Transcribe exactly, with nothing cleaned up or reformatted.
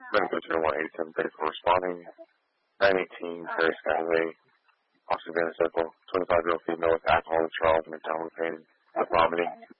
Medical two one eight seven, thanks for responding. nine eighteen, Paris Skyway, Austin Van Circle, twenty-five-year-old female with alcohol withdrawals and abdominal pain with vomiting.